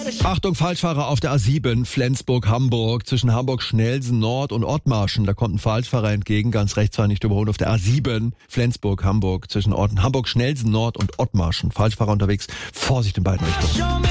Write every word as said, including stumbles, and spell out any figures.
Achtung, Falschfahrer auf der A sieben, Flensburg-Hamburg, zwischen Hamburg-Schnelsen-Nord und Ottmarschen. Da kommt ein Falschfahrer entgegen, ganz rechts war nicht überholen, auf der A sieben, Flensburg-Hamburg, zwischen Hamburg-Schnelsen-Nord und Ottmarschen. Falschfahrer unterwegs, Vorsicht in beiden Richtungen.